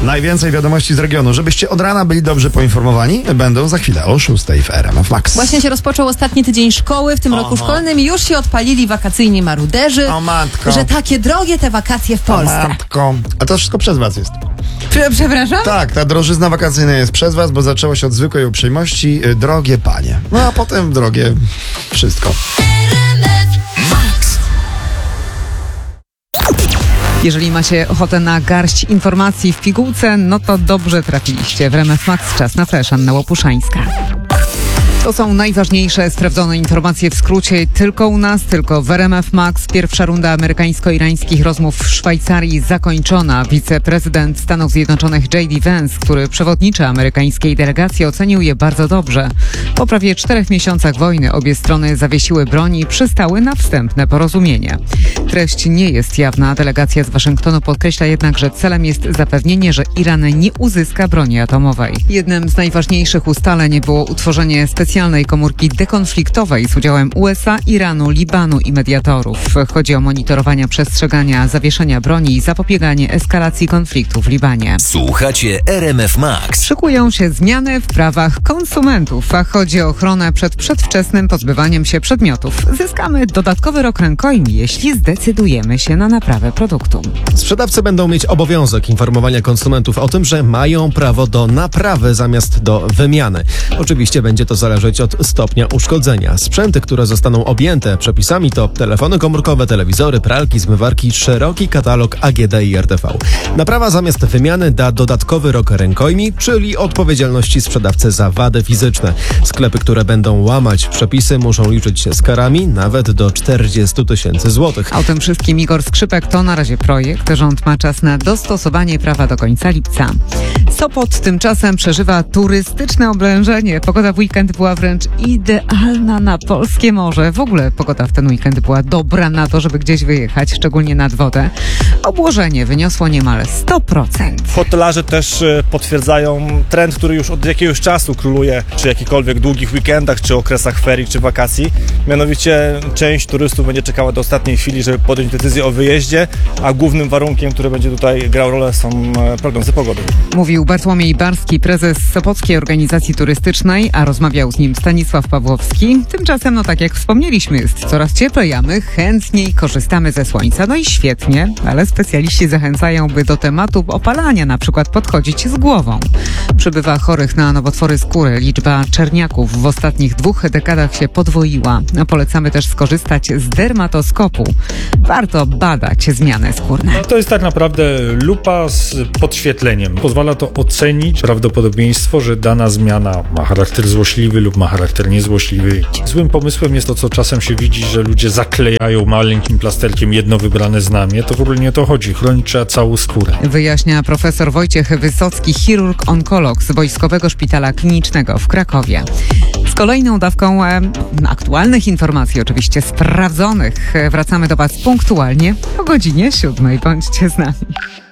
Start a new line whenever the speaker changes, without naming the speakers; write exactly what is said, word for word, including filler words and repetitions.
Najwięcej wiadomości z regionu. Żebyście od rana byli dobrze poinformowani, będą za chwilę o szóstej w R M F Max.
Właśnie się rozpoczął ostatni tydzień szkoły w tym Aha. roku szkolnym i już się odpalili wakacyjni maruderzy,
o matko.
że takie drogie te wakacje w Polsce.
O matko. A to wszystko przez was jest.
Przepraszam?
Tak, ta drożyzna wakacyjna jest przez was, bo zaczęło się od zwykłej uprzejmości. Drogie panie. No a potem drogie wszystko.
Jeżeli macie ochotę na garść informacji w pigułce, no to dobrze trafiliście. W R M F Max czas na flash. Anna Łopuszańska. To są najważniejsze sprawdzone informacje w skrócie. Tylko u nas, tylko w R M F Max. Pierwsza runda amerykańsko-irańskich rozmów w Szwajcarii zakończona. Wiceprezydent Stanów Zjednoczonych J D Vance, który przewodniczy amerykańskiej delegacji, ocenił je bardzo dobrze. Po prawie czterech miesiącach wojny obie strony zawiesiły broń i przystały na wstępne porozumienie. Treść nie jest jawna. Delegacja z Waszyngtonu podkreśla jednak, że celem jest zapewnienie, że Iran nie uzyska broni atomowej. Jednym z najważniejszych ustaleń było utworzenie specjalnej specjalnej komórki dekonfliktowej z udziałem U S A, Iranu, Libanu i mediatorów. Chodzi o monitorowanie przestrzegania zawieszenia broni i zapobieganie eskalacji konfliktu w Libanie.
Słuchacie R M F Max.
Szykują się zmiany w prawach konsumentów, a chodzi o ochronę przed przedwczesnym pozbywaniem się przedmiotów. Zyskamy dodatkowy rok rękojmi, jeśli zdecydujemy się na naprawę produktu.
Sprzedawcy będą mieć obowiązek informowania konsumentów o tym, że mają prawo do naprawy zamiast do wymiany. Oczywiście będzie to zależeć od stopnia uszkodzenia. Sprzęty, które zostaną objęte przepisami, to telefony komórkowe, telewizory, pralki, zmywarki, szeroki katalog A G D i R T V. Naprawa zamiast wymiany da dodatkowy rok rękojmi, czyli odpowiedzialności sprzedawcy za wady fizyczne. Sklepy, które będą łamać przepisy, muszą liczyć się z karami nawet do czterdzieści tysięcy złotych.
O tym wszystkim Igor Skrzypek. To na razie projekt. Rząd ma czas na dostosowanie prawa do końca lipca. Sopot tymczasem przeżywa turystyczne oblężenie. Pogoda w weekend była wręcz idealna na polskie morze. W ogóle pogoda w ten weekend była dobra na to, żeby gdzieś wyjechać, szczególnie nad wodę. Obłożenie wyniosło niemal sto procent.
Hotelarze też potwierdzają trend, który już od jakiegoś czasu króluje przy jakichkolwiek długich weekendach, czy okresach ferii, czy wakacji. Mianowicie część turystów będzie czekała do ostatniej chwili, żeby podjąć decyzję o wyjeździe, a głównym warunkiem, który będzie tutaj grał rolę, są prognozy pogody.
Mówił Bartłomiej Barski, prezes Sopockiej Organizacji Turystycznej, a rozmawiał z nim Stanisław Pawłowski. Tymczasem, no tak jak wspomnieliśmy, jest coraz cieplej, a my chętniej korzystamy ze słońca. No i świetnie, ale specjaliści zachęcają, by do tematu opalania na przykład podchodzić z głową. Przybywa chorych na nowotwory skóry. Liczba czerniaków w ostatnich dwóch dekadach się podwoiła. No, polecamy też skorzystać z dermatoskopu. Warto badać zmiany skórne.
No to jest tak naprawdę lupa z podświetleniem. Pozwala to ocenić prawdopodobieństwo, że dana zmiana ma charakter złośliwy lub ma charakter niezłośliwy. Złym pomysłem jest to, co czasem się widzi, że ludzie zaklejają maleńkim plasterkiem jedno wybrane znamie. To w ogóle nie o to chodzi. Chronić trzeba całą skórę.
Wyjaśnia profesor Wojciech Wysocki, chirurg-onkolog z Wojskowego Szpitala Klinicznego w Krakowie. Z kolejną dawką e, aktualnych informacji, oczywiście sprawdzonych, wracamy do Was punktualnie o godzinie siódmej. Bądźcie z nami.